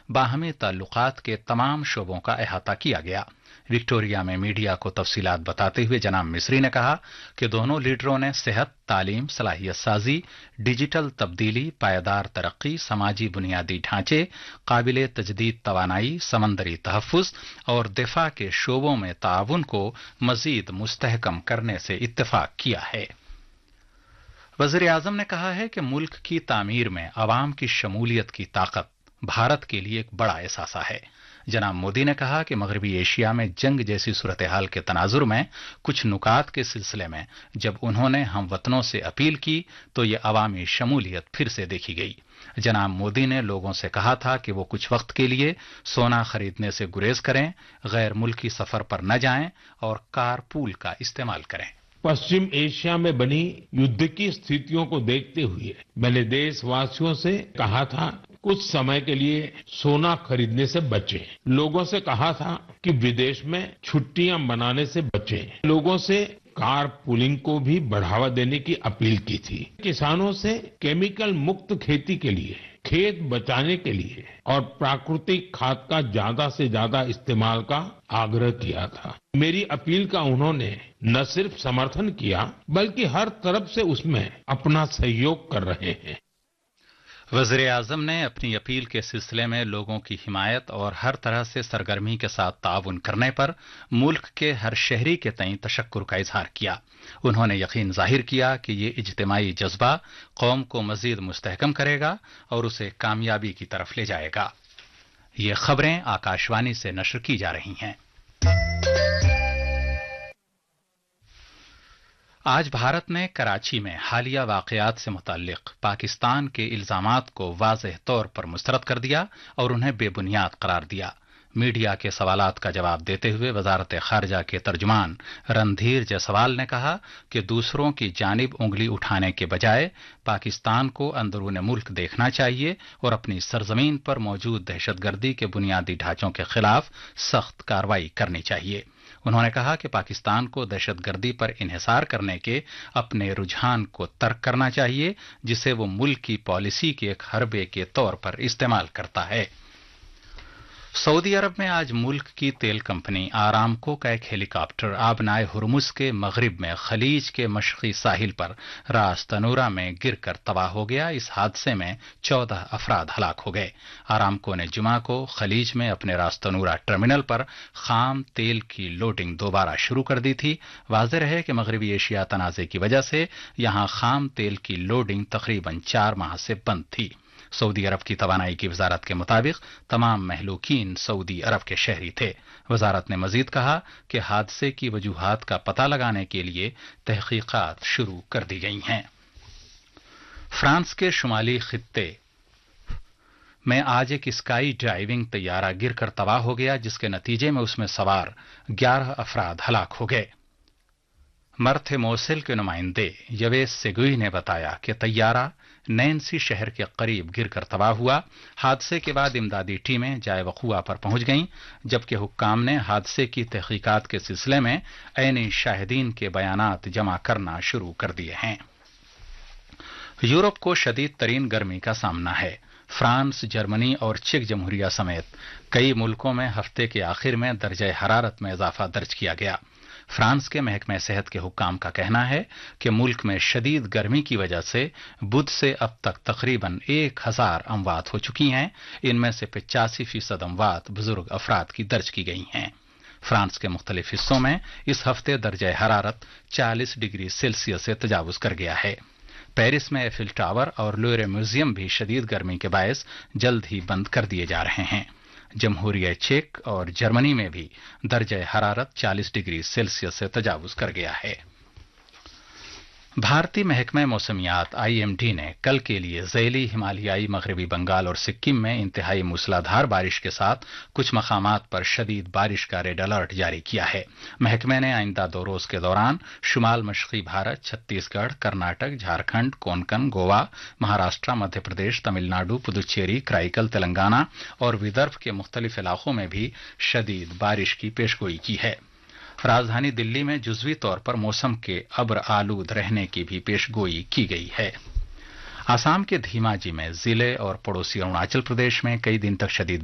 बाहमी ताल्लुकात के तमाम शोबों का अहाता किया गया। विक्टोरिया में मीडिया को तफसीलात बताते हुए जनाब मिस्री ने कहा कि दोनों लीडरों ने सेहत, तालीम, सलाहियत साजी, डिजिटल तब्दीली, पायदार तरक्की, समाजी बुनियादी ढांचे, काबिले तजदीद तवानाई, समंदरी तहफ्फुज और दिफा के शोबों में ताउन को मजीद मुस्तहकम करने से इत्तेफाक किया है। वज़ीर आज़म ने कहा है कि मुल्क की तामीर में अवाम की शमूलियत की ताकत भारत के लिए एक बड़ा एहसास है। जनाब मोदी ने कहा कि मगरबी एशिया में जंग जैसी सूरत हाल के तनाजुर में कुछ नुकात के सिलसिले में जब उन्होंने हम वतनों से अपील की तो ये अवामी शमूलियत फिर से देखी गई। जनाब मोदी ने लोगों से कहा था कि वो कुछ वक्त के लिए सोना खरीदने से गुरेज करें, गैर मुल्की सफर पर न जाएं और कार पूल का इस्तेमाल करें। पश्चिम एशिया में बनी युद्ध की स्थितियों को देखते हुए मैंने देशवासियों से कहा था कुछ समय के लिए सोना खरीदने से बचें। लोगों से कहा था कि विदेश में छुट्टियां मनाने से बचें। लोगों से कार पूलिंग को भी बढ़ावा देने की अपील की थी। किसानों से केमिकल मुक्त खेती के लिए, खेत बचाने के लिए और प्राकृतिक खाद का ज्यादा से ज्यादा इस्तेमाल का आग्रह किया था। मेरी अपील का उन्होंने न सिर्फ समर्थन किया बल्कि हर तरफ से उसमें अपना सहयोग कर रहे हैं। वज़ीर आज़म ने अपनी अपील के सिलसिले में लोगों की हिमायत और हर तरह से सरगर्मी के साथ ताउन करने पर मुल्क के हर शहरी के तईं तशक्कुर का इजहार किया। उन्होंने यकीन जाहिर किया कि ये इज्तिमाई जज्बा कौम को मजीद मुस्तहकम करेगा और उसे कामयाबी की तरफ ले जाएगा। ये खबरें आकाशवाणी से नशर की जा रही हैं। आज भारत ने कराची में हालिया वाकयात से मुताल्लिक पाकिस्तान के इल्जामात को वाज़ेह तौर पर मुस्तरद कर दिया और उन्हें बेबुनियाद करार दिया। मीडिया के सवालात का जवाब देते हुए वजारत खारजा के तर्जुमान रणधीर जायसवाल ने कहा कि दूसरों की जानिब उंगली उठाने के बजाय पाकिस्तान को अंदरून मुल्क देखना चाहिए और अपनी सरजमीन पर मौजूद दहशतगर्दी के बुनियादी ढांचों के खिलाफ सख्त कार्रवाई करनी चाहिए। उन्होंने कहा कि पाकिस्तान को दहशतगर्दी पर इन्हिसार करने के अपने रुझान को तर्क करना चाहिए जिसे वो मुल्क की पॉलिसी के एक हरबे के तौर पर इस्तेमाल करता है। सऊदी अरब में आज मुल्क की तेल कंपनी आरामको का एक हेलीकॉप्टर आबनाए हुरमुज के मगरिब में खलीज के मशरकी साहिल पर रास तनूरा में गिरकर तबाह हो गया। इस हादसे में 14 अफराद हलाक हो गए। आरामको ने जुमा को खलीज में अपने रास तनूरा टर्मिनल पर खाम तेल की लोडिंग दोबारा शुरू कर दी थी। वाज़ेह है कि मगरबी एशिया तनाज़े की वजह से यहां खाम तेल की लोडिंग तकरीबन 4 माह से बंद थी। सऊदी अरब की तवानाई की वजारत के मुताबिक तमाम महलूकीन सऊदी अरब के शहरी थे। वजारत ने मजीद कहा कि हादसे की वजूहात का पता लगाने के लिए तहकीकात शुरू कर दी गई हैं। फ्रांस के शुमाली खित्ते में आज एक स्काई ड्राइविंग तैयारा गिरकर तबाह हो गया जिसके नतीजे में उसमें सवार 11 अफराद हलाक हो गए। मर्थे मोसिल के नुमाइंदे यवेस सेगुई ने बताया कि तैयारा नैन्सी शहर के करीब गिरकर तबाह हुआ। हादसे के बाद इमदादी टीमें जाए वक़ुआ पर पहुंच गईं, जबकि हुक्काम ने हादसे की तहकीकात के सिलसिले में ऐनी शाहिदीन के बयानात जमा करना शुरू कर दिए हैं। यूरोप को शदीद तरीन गर्मी का सामना है। फ्रांस, जर्मनी और चेक जमहूरिया समेत कई मुल्कों में हफ्ते के आखिर में दर्जे हरारत में इजाफा दर्ज किया गया। फ्रांस के महकमे सेहत के हुक्काम का कहना है कि मुल्क में शदीद गर्मी की वजह से बुध से अब तक तकरीबन 1000 अमवात हो चुकी हैं। इनमें से 85% अमवात बुजुर्ग अफराद की दर्ज की गई हैं। फ्रांस के मुख्तलिफ हिस्सों में इस हफ्ते दर्जे हरारत 40 डिग्री सेल्सियस से तजावुज कर गया है। पेरिस में एफिल टावर और लोरे म्यूजियम भी शदीद गर्मी के बायस जल्द ही बंद कर दिए जा रहे हैं। जमहूरिया चेक और जर्मनी में भी दर्जे हरारत 40 डिग्री सेल्सियस से तजावुज कर गया है। भारतीय महकमे मौसमियात IMD ने कल के लिए ज़ैली हिमालयाई मगरबी बंगाल और सिक्किम में इंतहाई मूसलाधार बारिश के साथ कुछ मकामात पर शदीद बारिश का रेड अलर्ट जारी किया है। महकमे ने आइंदा 2 रोज के दौरान शुमाल मशरकी भारत, छत्तीसगढ़, कर्नाटक, झारखंड, कोंकण, गोवा, महाराष्ट्र, मध्य प्रदेश, तमिलनाडु, पुदुचेरी, कराईकल, तेलंगाना और विदर्भ के मुख्तलिफ इलाकों में भी शदीद बारिश की पेशगोई की है। राजधानी दिल्ली में जुज़वी तौर पर मौसम के अब्र आलूद रहने की भी पेशगोई की गई है। आसाम के धीमाजी में जिले और पड़ोसी अरुणाचल प्रदेश में कई दिन तक शदीद